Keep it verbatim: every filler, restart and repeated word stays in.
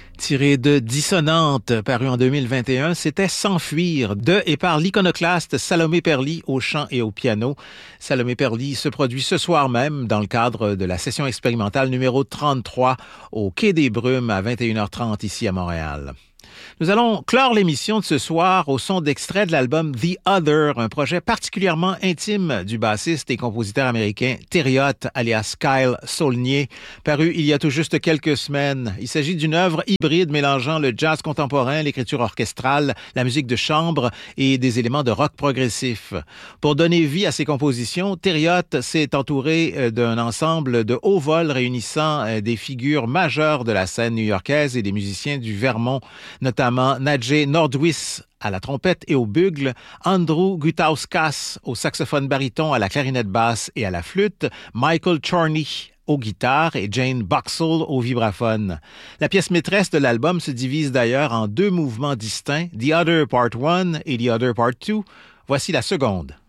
Tiré de Dissonante, paru en deux mille vingt et un, c'était S'enfuir, de et par l'iconoclaste Salomé Perly au chant et au piano. Salomé Perly se produit ce soir même dans le cadre de la session expérimentale numéro trente-trois au Quai des Brumes à vingt et une heures trente ici à Montréal. Nous allons clore l'émission de ce soir au son d'extrait de l'album The Other, un projet particulièrement intime du bassiste et compositeur américain Thériot, alias Kyle Saulnier, paru il y a tout juste quelques semaines. Il s'agit d'une œuvre hybride mélangeant le jazz contemporain, l'écriture orchestrale, la musique de chambre et des éléments de rock progressif. Pour donner vie à ses compositions, Thériot s'est entouré d'un ensemble de haut vol réunissant des figures majeures de la scène new-yorkaise et des musiciens du Vermont, notamment Nadje Nordwis à la trompette et au bugle, Andrew Gutauskas au saxophone baryton, à la clarinette basse et à la flûte, Michael Chorney aux guitares et Jane Boxall au vibraphone. La pièce maîtresse de l'album se divise d'ailleurs en deux mouvements distincts, The Other Part one et The Other Part two. Voici la seconde.